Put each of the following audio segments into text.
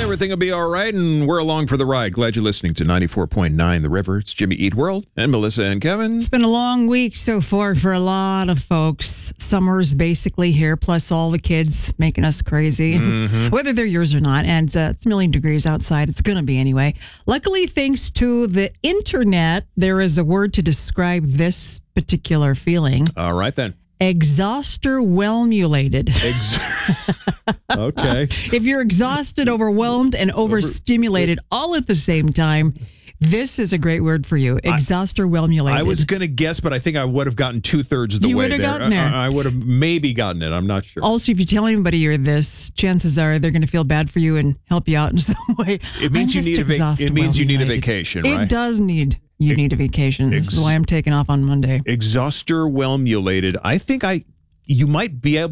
everything will be all right, and we're along for the ride. Glad you're listening to 94.9 The River. It's Jimmy Eat World and Melissa and Kevin. It's been a long week so far for a lot of folks. Summer's basically here, plus all the kids making us crazy, whether they're yours or not. And it's a million degrees outside. It's going to be anyway. Luckily, thanks to the internet, there is a word to describe this particular feeling. All right, then. Exhauster-whelmulated. Okay. If you're exhausted, overwhelmed, and overstimulated all at the same time, this is a great word for you. Exhauster-whelmulated. I was going to guess, but I think I would have gotten 2/3 of the way there. You would have gotten there. I would have maybe gotten it. I'm not sure. Also, if you tell anybody you're this, chances are they're going to feel bad for you and help you out in some way. It means you need a vacation, right? It does need. You need a vacation. This is why I'm taking off on Monday. Exhauster-whelmulated. I think you might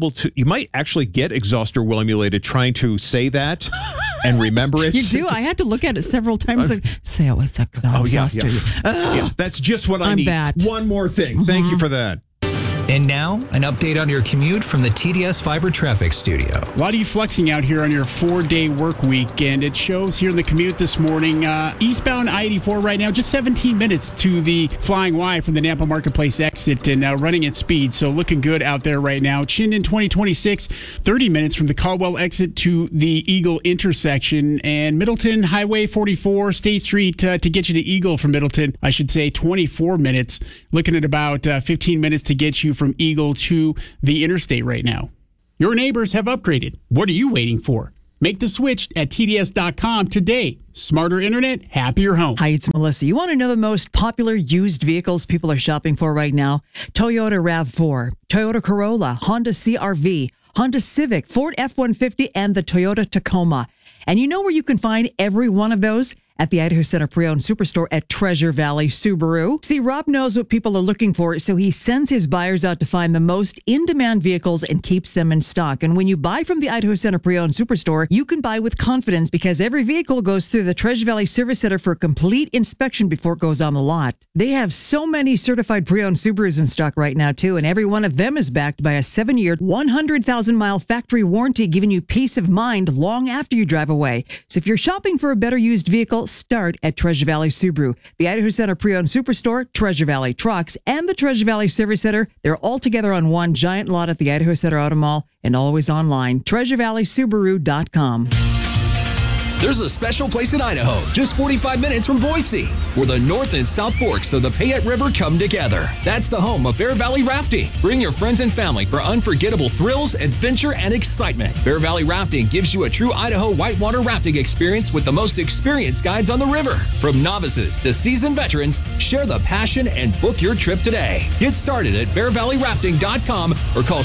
actually get exhauster-whelmulated trying to say that and remember it. You do. I had to look at it several times and say it was exhauster. Yeah, that's just what I need. That. One more thing. Thank you for that. And now, an update on your commute from the TDS Fiber Traffic Studio. A lot of you flexing out here on your 4-day work week, and it shows here in the commute this morning. Eastbound I-84 right now, just 17 minutes to the Flying Y from the Nampa Marketplace exit and running at speed, so looking good out there right now. Chinden 2026, 30 minutes from the Caldwell exit to the Eagle intersection, and Middleton Highway 44, State Street to get you to Eagle from Middleton, I should say 24 minutes. Looking at about 15 minutes to get you from Eagle to the interstate right now. Your neighbors have upgraded. What are you waiting for? Make the switch at TDS.com today. Smarter internet, happier home. Hi, it's Melissa. You want to know the most popular used vehicles people are shopping for right now? Toyota RAV4, Toyota Corolla, Honda CR-V, Honda Civic, Ford F-150, and the Toyota Tacoma. And you know where you can find every one of those? At the Idaho Center Pre-Owned Superstore at Treasure Valley Subaru. See, Rob knows what people are looking for, so he sends his buyers out to find the most in-demand vehicles and keeps them in stock. And when you buy from the Idaho Center Pre-Owned Superstore, you can buy with confidence because every vehicle goes through the Treasure Valley Service Center for a complete inspection before it goes on the lot. They have so many certified pre-owned Subarus in stock right now, too, and every one of them is backed by a 7-year, 100,000-mile factory warranty, giving you peace of mind long after you drive away. So if you're shopping for a better used vehicle, start at Treasure Valley Subaru. The Idaho Center Pre-Owned Superstore, Treasure Valley Trucks, and the Treasure Valley Service Center, they're all together on one giant lot at the Idaho Center Auto Mall and always online. TreasureValleySubaru.com. There's a special place in Idaho, just 45 minutes from Boise, where the North and South Forks of the Payette River come together. That's the home of Bear Valley Rafting. Bring your friends and family for unforgettable thrills, adventure, and excitement. Bear Valley Rafting gives you a true Idaho whitewater rafting experience with the most experienced guides on the river. From novices to seasoned veterans, share the passion and book your trip today. Get started at bearvalleyrafting.com or call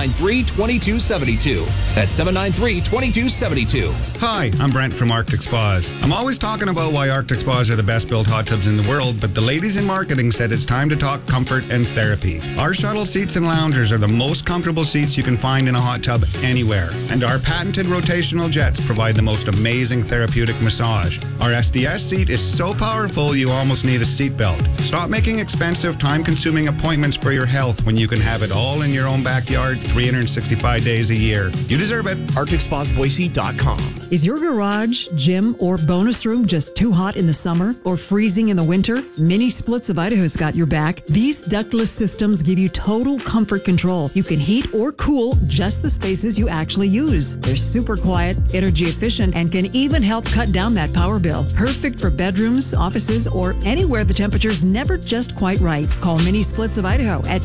793-2272. That's 793-2272. Hi, I'm Brent from Arctic Spas. I'm always talking about why Arctic Spas are the best built hot tubs in the world, but the ladies in marketing said it's time to talk comfort and therapy. Our shuttle seats and loungers are the most comfortable seats you can find in a hot tub anywhere, and our patented rotational jets provide the most amazing therapeutic massage. Our SDS seat is so powerful you almost need a seatbelt. Stop making expensive, time-consuming appointments for your health when you can have it all in your own backyard 365 days a year. You deserve it. ArcticSpasBoise.com. Is your garage, gym, or bonus room just too hot in the summer or freezing in the winter? Mini Splits of Idaho's got your back. These ductless systems give you total comfort control. You can heat or cool just the spaces you actually use. They're super quiet, energy efficient, and can even help cut down that power bill. Perfect for bedrooms, offices, or anywhere the temperature's never just quite right. Call Mini Splits of Idaho at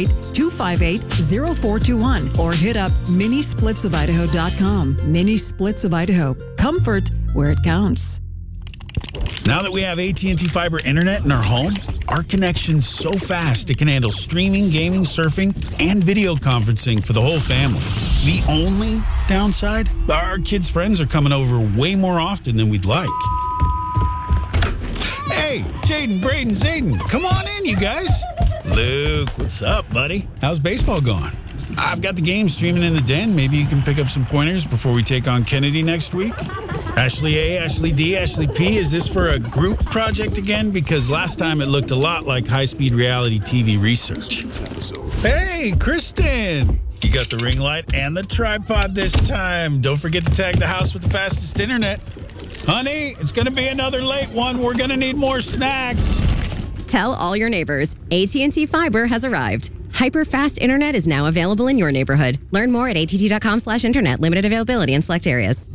208-258-0421 or hit up minisplitsofidaho.com. Mini Splits of Idaho. Comfort where it counts. Now that we have AT&T Fiber Internet in our home, our connection's so fast it can handle streaming, gaming, surfing, and video conferencing for the whole family. The only downside? Our kids' friends are coming over way more often than we'd like. Hey, Jaden, Braden, Zayden, come on in, you guys. Luke, what's up, buddy? How's baseball going? I've got the game streaming in the den. Maybe you can pick up some pointers before we take on Kennedy next week. Ashley A, Ashley D, Ashley P, is this for a group project again? Because last time it looked a lot like high-speed reality TV research. Hey, Kristen! You got the ring light and the tripod this time. Don't forget to tag the house with the fastest internet. Honey, it's going to be another late one. We're going to need more snacks. Tell all your neighbors, AT&T Fiber has arrived. Hyper-fast internet is now available in your neighborhood. Learn more at att.com/internet. Limited availability in select areas.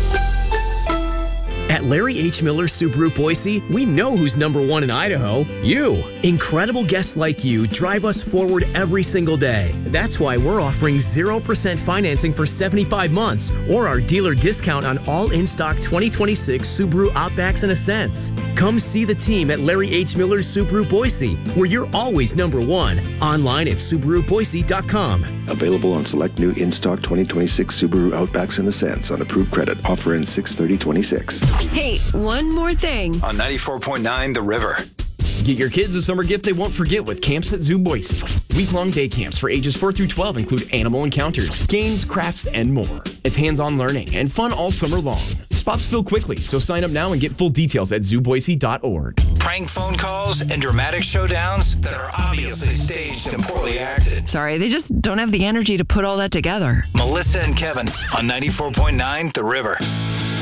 At Larry H. Miller Subaru Boise, we know who's number one in Idaho. You. Incredible guests like you drive us forward every single day. That's why we're offering 0% financing for 75 months or our dealer discount on all in-stock 2026 Subaru Outbacks and Ascents. Come see the team at Larry H. Miller Subaru Boise, where you're always number one. Online at SubaruBoise.com. Available on select new in-stock 2026 Subaru Outbacks and Ascents on approved credit. Offer ends 6/30/26. Hey, one more thing. On 94.9 The River. Get your kids a summer gift they won't forget with Camps at Zoo Boise. Week-long day camps for ages 4 through 12 include animal encounters, games, crafts, and more. It's hands-on learning and fun all summer long. Spots fill quickly, so sign up now and get full details at zooboise.org. Prank phone calls and dramatic showdowns that are obviously staged and poorly acted. Sorry, they just don't have the energy to put all that together. Melissa and Kevin on 94.9 The River.